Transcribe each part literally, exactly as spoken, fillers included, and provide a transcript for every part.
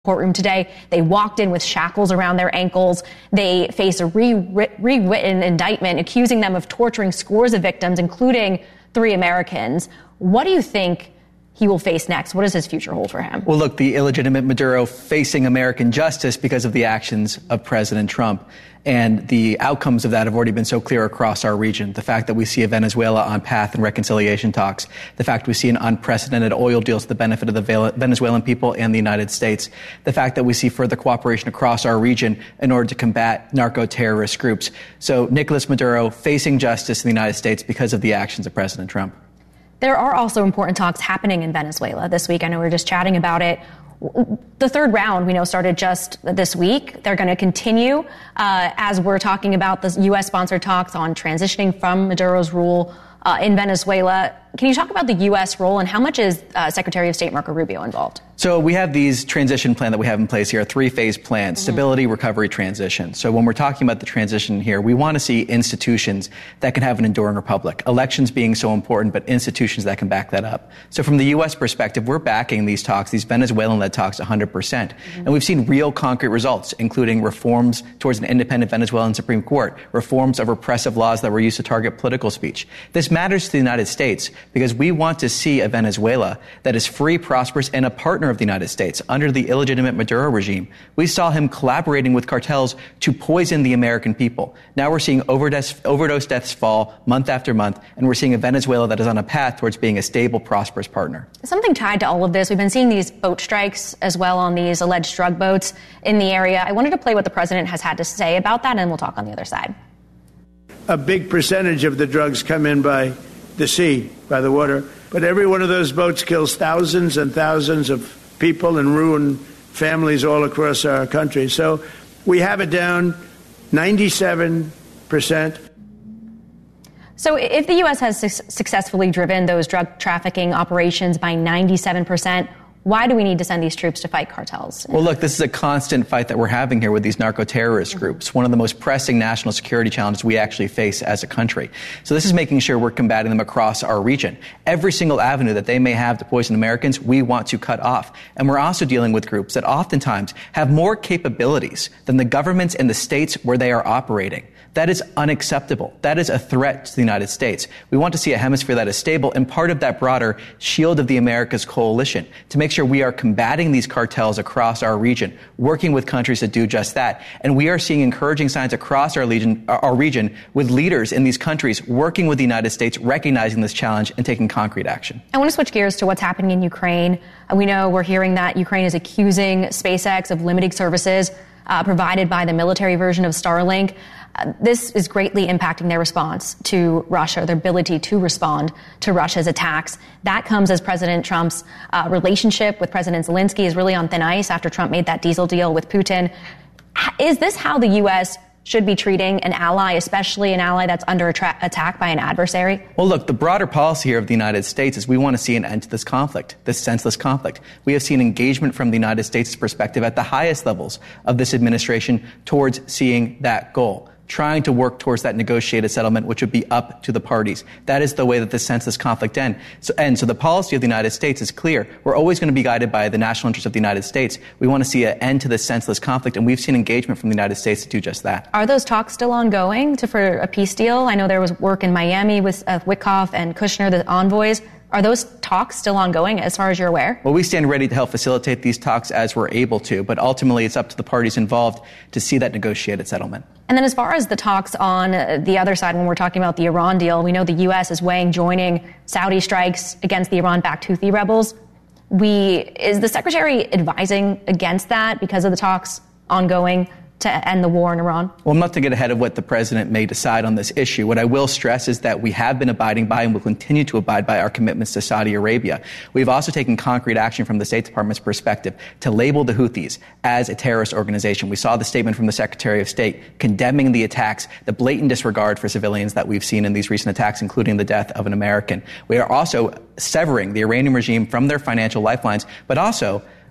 courtroom today. They walked in with shackles around their ankles. They face a re- rewritten indictment accusing them of torturing scores of victims, including three Americans. What do you think he will face next? What does his future hold for him? Well, look, the illegitimate Maduro facing American justice because of the actions of President Trump. And the outcomes of that have already been so clear across our region. The fact that we see a Venezuela on path in reconciliation talks, the fact we see an unprecedented oil deal to the benefit of the Venezuelan people and the United States, the fact that we see further cooperation across our region in order to combat narco-terrorist groups. So Nicolas Maduro facing justice in the United States because of the actions of President Trump. There are also important talks happening in Venezuela this week. I know we were just chatting about it. The third round, we know, started just this week. They're going to continue uh, as we're talking about the U S-sponsored talks on transitioning from Maduro's rule uh, in Venezuela. Can you talk about the U S role and how much is uh, Secretary of State Marco Rubio involved? So we have these transition plan that we have in place here, a three-phase plan, mm-hmm. stability, recovery, transition. So when we're talking about the transition here, we want to see institutions that can have an enduring republic. Elections being so important, but institutions that can back that up. So from the U S perspective, we're backing these talks, these Venezuelan-led talks, one hundred percent. Mm-hmm. And we've seen real concrete results, including reforms towards an independent Venezuelan Supreme Court, reforms of repressive laws that were used to target political speech. This matters to the United States because we want to see a Venezuela that is free, prosperous, and a partner of the United States. Under the illegitimate Maduro regime, we saw him collaborating with cartels to poison the American people. Now we're seeing overdose, overdose deaths fall month after month, and we're seeing a Venezuela that is on a path towards being a stable, prosperous partner. Something tied to all of this, we've been seeing these boat strikes as well on these alleged drug boats in the area. I wanted to play what the president has had to say about that, and we'll talk on the other side. A big percentage of the drugs come in by the sea, by the water. But every one of those boats kills thousands and thousands of people and ruin families all across our country. So we have it down ninety-seven percent. So if the U S has su- successfully driven those drug trafficking operations by ninety-seven percent, why do we need to send these troops to fight cartels? Well, look, this is a constant fight that we're having here with these narco-terrorist groups, one of the most pressing national security challenges we actually face as a country. So this is making sure we're combating them across our region. Every single avenue that they may have to poison Americans, we want to cut off. And we're also dealing with groups that oftentimes have more capabilities than the governments and the states where they are operating. That is unacceptable. That is a threat to the United States. We want to see a hemisphere that is stable and part of that broader Shield of the Americas coalition to make sure we are combating these cartels across our region, working with countries that do just that. And we are seeing encouraging signs across our region, our region with leaders in these countries working with the United States, recognizing this challenge and taking concrete action. I want to switch gears to what's happening in Ukraine. We know we're hearing that Ukraine is accusing SpaceX of limiting services uh, provided by the military version of Starlink. Uh, this is greatly impacting their response to Russia, their ability to respond to Russia's attacks. That comes as President Trump's uh, relationship with President Zelensky is really on thin ice after Trump made that diesel deal with Putin. Is this how the U S should be treating an ally, especially an ally that's under attra- attack by an adversary? Well, look, the broader policy here of the United States is we want to see an end to this conflict, this senseless conflict. We have seen engagement from the United States' perspective at the highest levels of this administration towards seeing that goal, trying to work towards that negotiated settlement, which would be up to the parties. That is the way that this senseless conflict end. So, ends. So the policy of the United States is clear. We're always going to be guided by the national interest of the United States. We want to see an end to this senseless conflict, and we've seen engagement from the United States to do just that. Are those talks still ongoing to, for a peace deal? I know there was work in Miami with uh, Witkoff and Kushner, the envoys. Are those talks still ongoing as far as you're aware? Well, we stand ready to help facilitate these talks as we're able to, but ultimately it's up to the parties involved to see that negotiated settlement. And then as far as the talks on the other side, when we're talking about the Iran deal, we know the U S is weighing joining Saudi strikes against the Iran-backed Houthi rebels. We, is the Secretary advising against that because of the talks ongoing to end the war in Iran? Well, I'm not to get ahead of what the president may decide on this issue. What I will stress is that we have been abiding by and will continue to abide by our commitments to Saudi Arabia. We've also taken concrete action from the State Department's perspective to label the Houthis as a terrorist organization. We saw the statement from the Secretary of State condemning the attacks, the blatant disregard for civilians that we've seen in these recent attacks, including the death of an American. We are also severing the Iranian regime from their financial lifelines, but also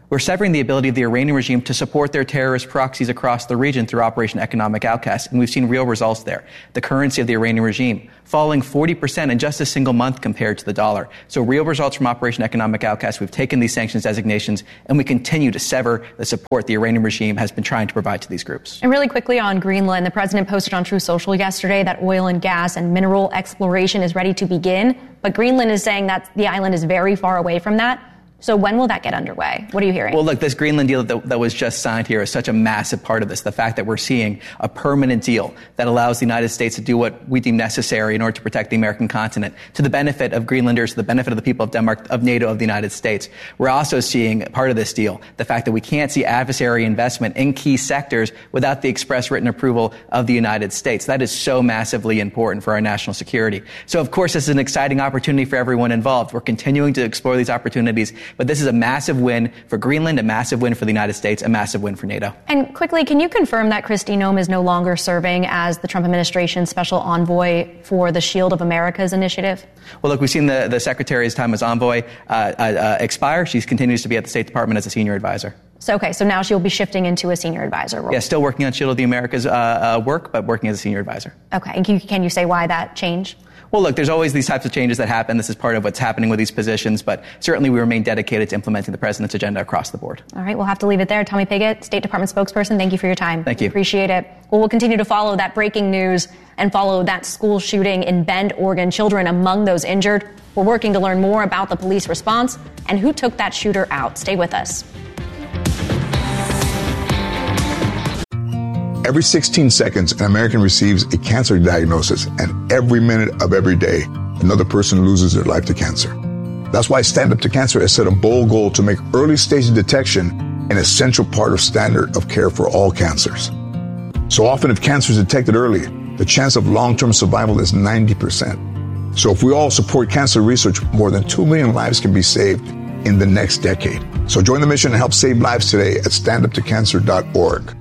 We're severing the ability of the Iranian regime to support their terrorist proxies across the region through Operation Economic Outcast, and we've seen real results there. The currency of the Iranian regime falling forty percent in just a single month compared to the dollar. So real results from Operation Economic Outcast. We've taken these sanctions designations, and we continue to sever the support the Iranian regime has been trying to provide to these groups. And really quickly on Greenland, the president posted on Truth Social yesterday that oil and gas and mineral exploration is ready to begin, but Greenland is saying that the island is very far away from that. So when will that get underway? What are you hearing? Well, look, this Greenland deal that, that was just signed here is such a massive part of this. The fact that we're seeing a permanent deal that allows the United States to do what we deem necessary in order to protect the American continent to the benefit of Greenlanders, to the benefit of the people of Denmark, of NATO, of the United States. We're also seeing part of this deal, the fact that we can't see adversary investment in key sectors without the express written approval of the United States. That is so massively important for our national security. So, of course, this is an exciting opportunity for everyone involved. We're continuing to explore these opportunities. But this is a massive win for Greenland, a massive win for the United States, a massive win for NATO. And quickly, can you confirm that Kristi Noem is no longer serving as the Trump administration's special envoy for the Shield of America's initiative? Well, look, we've seen the, the secretary's time as envoy uh, uh, expire. She continues to be at the State Department as a senior advisor. So, okay, so now she'll be shifting into a senior advisor role. Yeah, still working on Shield of the America's uh, uh, work, but working as a senior advisor. Okay, and can you, can you say why that change? Well, look, there's always these types of changes that happen. This is part of what's happening with these positions, but certainly we remain dedicated to implementing the president's agenda across the board. All right, we'll have to leave it there. Tommy Pigott, State Department spokesperson, thank you for your time. Thank you. Appreciate it. Well, we'll continue to follow that breaking news and follow that school shooting in Bend, Oregon. Children among those injured. We're working to learn more about the police response and who took that shooter out. Stay with us. Every sixteen seconds, an American receives a cancer diagnosis, and every minute of every day, another person loses their life to cancer. That's why Stand Up to Cancer has set a bold goal to make early stage detection an essential part of standard of care for all cancers. So often, if cancer is detected early, the chance of long-term survival is ninety percent. So if we all support cancer research, more than two million lives can be saved in the next decade. So join the mission and help save lives today at stand up to cancer dot org.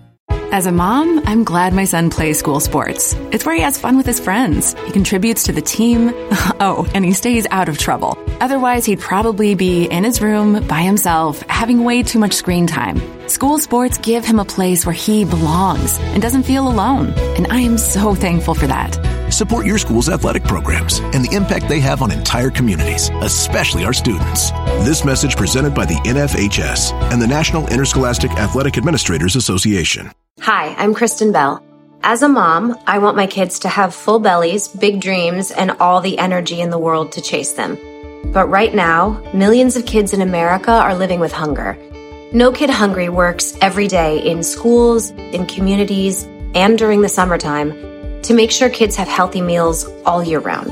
As a mom, I'm glad my son plays school sports. It's where he has fun with his friends. He contributes to the team. Oh, and he stays out of trouble. Otherwise, he'd probably be in his room by himself, having way too much screen time. School sports give him a place where he belongs and doesn't feel alone. And I am so thankful for that. Support your school's athletic programs and the impact they have on entire communities, especially our students. This message presented by the N F H S and the National Interscholastic Athletic Administrators Association. Hi, I'm Kristen Bell. As a mom, I want my kids to have full bellies, big dreams, and all the energy in the world to chase them. But right now, millions of kids in America are living with hunger. No Kid Hungry works every day in schools, in communities, and during the summertime to make sure kids have healthy meals all year round.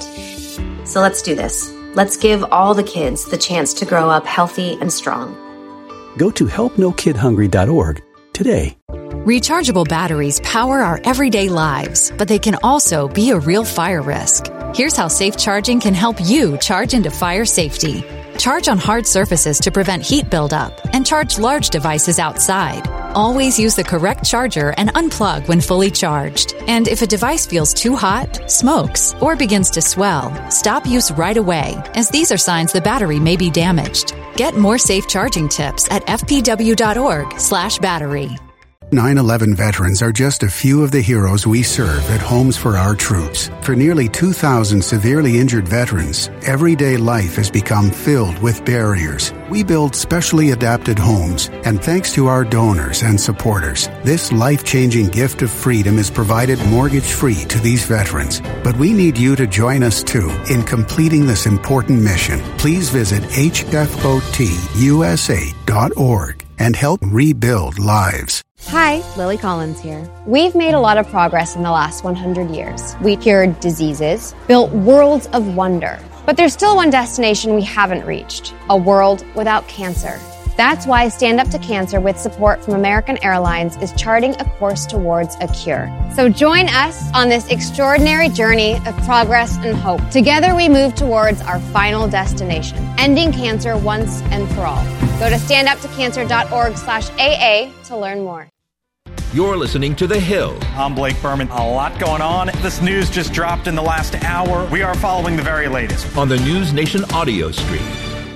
So let's do this. Let's give all the kids the chance to grow up healthy and strong. Go to help no kid hungry dot org today. Rechargeable batteries power our everyday lives, but they can also be a real fire risk. Here's how safe charging can help you charge into fire safety. Charge on hard surfaces to prevent heat buildup, and charge large devices outside. Always use the correct charger and unplug when fully charged. And if a device feels too hot, smokes, or begins to swell, stop use right away, as these are signs the battery may be damaged. Get more safe charging tips at f p w dot org slash battery. nine eleven veterans are just a few of the heroes we serve at Homes for Our Troops. For nearly two thousand severely injured veterans, everyday life has become filled with barriers. We build specially adapted homes, and thanks to our donors and supporters, this life-changing gift of freedom is provided mortgage-free to these veterans. But we need you to join us, too, in completing this important mission. Please visit h f o t u s a dot org and help rebuild lives. Hi, Lily Collins here. We've made a lot of progress in the last one hundred years. We cured diseases, built worlds of wonder. But there's still one destination we haven't reached, a world without cancer. That's why Stand Up to Cancer, with support from American Airlines, is charting a course towards a cure. So join us on this extraordinary journey of progress and hope. Together we move towards our final destination, ending cancer once and for all. Go to stand up to cancer dot org slash A A to learn more. You're listening to The Hill. I'm Blake Berman. A lot going on. This news just dropped in the last hour. We are following the very latest on the News Nation audio stream.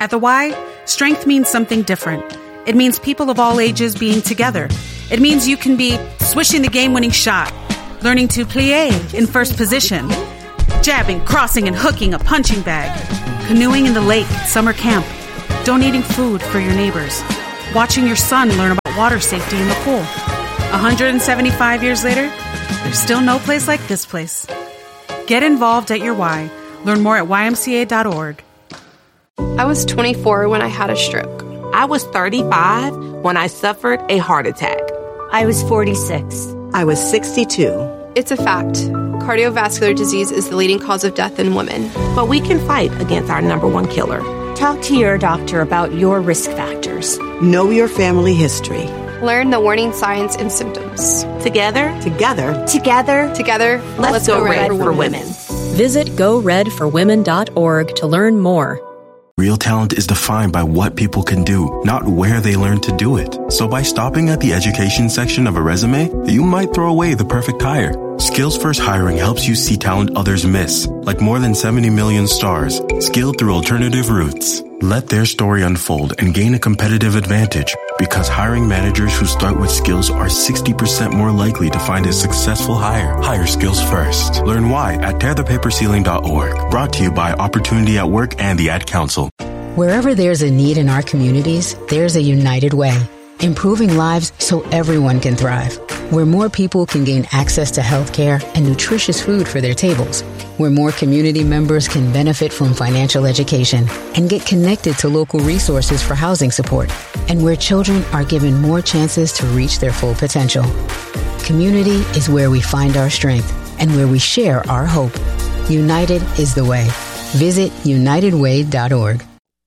At the Y, strength means something different. It means people of all ages being together. It means you can be swishing the game-winning shot, learning to plie in first position, jabbing, crossing, and hooking a punching bag, canoeing in the lake at summer camp, donating food for your neighbors, watching your son learn about water safety in the pool. one hundred seventy-five years later, there's still no place like this place. Get involved at your Y. Learn more at Y M C A dot org. I was twenty-four when I had a stroke. I was thirty-five when I suffered a heart attack. I was forty-six. I was sixty-two. It's a fact. Cardiovascular disease is the leading cause of death in women. But we can fight against our number one killer. Talk to your doctor about your risk factors. Know your family history. Learn the warning signs and symptoms. Together, together, together, together, let's, let's go, go red, red for, for women. women. Visit go red for women dot org to learn more. Real talent is defined by what people can do, not where they learn to do it. So by stopping at the education section of a resume, you might throw away the perfect hire. Skills First Hiring helps you see talent others miss, like more than seventy million stars, skilled through alternative routes. Let their story unfold and gain a competitive advantage, because hiring managers who start with skills are sixty percent more likely to find a successful hire. Hire skills first. Learn why at tear the paper ceiling dot org. Brought to you by Opportunity at Work and the Ad Council. Wherever there's a need in our communities, there's a United Way. Improving lives so everyone can thrive. Where more people can gain access to health care and nutritious food for their tables. Where more community members can benefit from financial education and get connected to local resources for housing support. And where children are given more chances to reach their full potential. Community is where we find our strength and where we share our hope. United is the way. Visit united way dot org.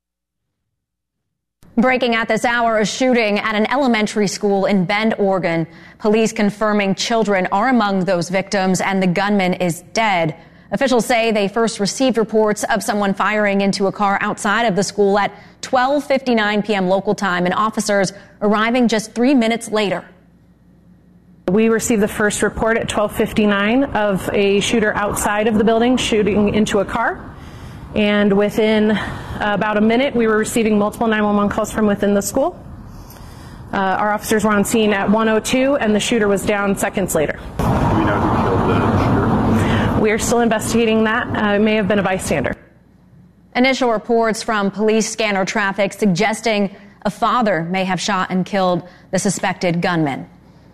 Breaking at this hour, a shooting at an elementary school in Bend, Oregon. Police confirming children are among those victims and the gunman is dead. Officials say they first received reports of someone firing into a car outside of the school at twelve fifty-nine p.m. local time, and officers arriving just three minutes later. We received the first report at twelve fifty-nine of a shooter outside of the building shooting into a car. And within uh, about a minute, we were receiving multiple nine one one calls from within the school. Uh, our officers were on scene at one oh two, and the shooter was down seconds later. Do we know who killed the shooter? We are still investigating that. Uh, it may have been a bystander. Initial reports from police scanner traffic suggesting a father may have shot and killed the suspected gunman.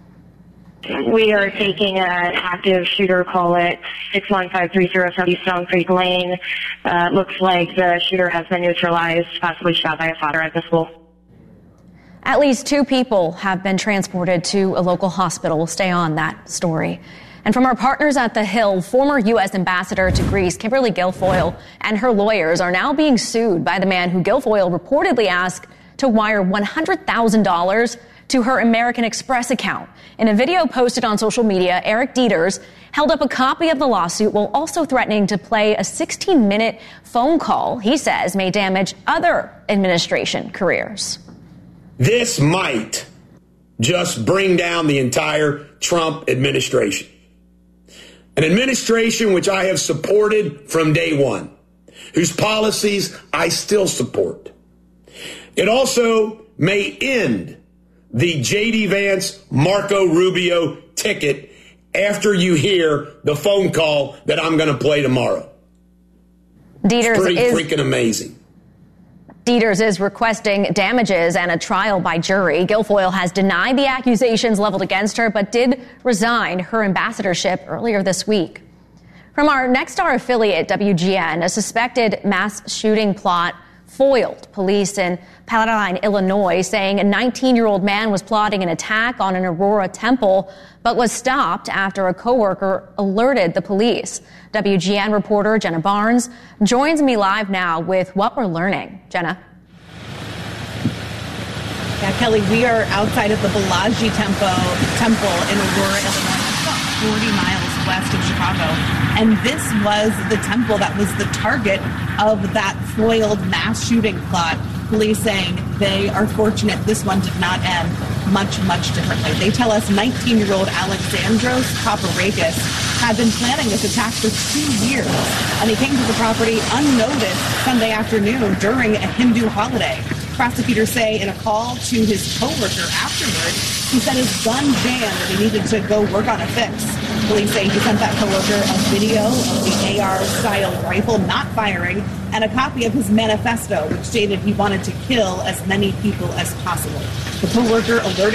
We are taking an active shooter call at six one five three zero seven Stone Creek Lane. Uh, looks like the shooter has been neutralized, possibly shot by a father at the school. At least two people have been transported to a local hospital. We'll stay on that story. And from our partners at The Hill, former U S Ambassador to Greece, Kimberly Guilfoyle, and her lawyers are now being sued by the man who Guilfoyle reportedly asked to wire one hundred thousand dollars to her American Express account. In a video posted on social media, Eric Dieters held up a copy of the lawsuit while also threatening to play a sixteen minute phone call he says may damage other administration careers. This might just bring down the entire Trump administration. An administration which I have supported from day one, whose policies I still support. It also may end the J D Vance, Marco Rubio ticket after you hear the phone call that I'm going to play tomorrow. Dieters it's pretty is, freaking amazing. Dieters is requesting damages and a trial by jury. Guilfoyle has denied the accusations leveled against her, but did resign her ambassadorship earlier this week. From our Nexstar affiliate, W G N, a suspected mass shooting plot foiled. Police in Palatine, Illinois, saying a nineteen-year-old man was plotting an attack on an Aurora temple, but was stopped after a coworker alerted the police. W G N reporter Jenna Barnes joins me live now with what we're learning. Jenna. Yeah, Kelly, we are outside of the Balaji Temple, temple in Aurora, Illinois. It's about forty miles west of Chicago. And this was the temple that was the target of that foiled mass shooting plot Police saying they are fortunate this one did not end much, much differently. They tell us nineteen-year-old Alexandros Paparakis had been planning this attack for two years, and he came to the property unnoticed Sunday afternoon during a Hindu holiday. Prosecutors say in a call to his coworker afterward, he said his gun jammed and he needed to go work on a fix. Police say he sent that coworker a video of the A R-style rifle not firing and a copy of his manifesto, which stated he wanted to kill as many people as possible. The coworker alerted